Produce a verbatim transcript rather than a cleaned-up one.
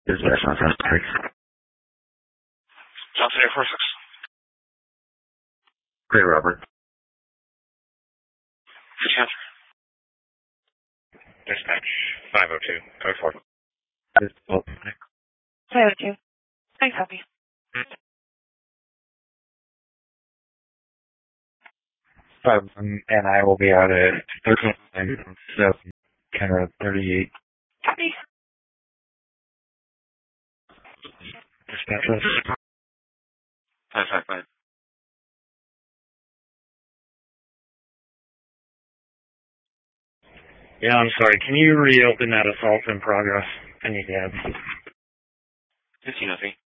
Is that not sorry? Johnson Air Force six. Great, Robert. Fifty answer. Dispatch five oh two. Code four. five oh two. I copy. Five, um, and I will be out at thirteen seven, camera thirty-eight. Copy. Dispatch. Five five five. Yeah, I'm sorry. Can you reopen that assault in progress? I need to have. Fifteen oh three.